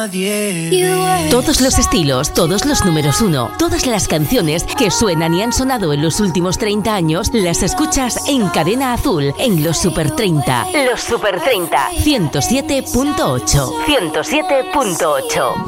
nadie. Todos los estilos, todos los números uno, todas las canciones que suenan y han sonado en los últimos 30 años, las escuchas en Cadena Azul, en los Super 30. Los Super 30, 107.8. 107.8.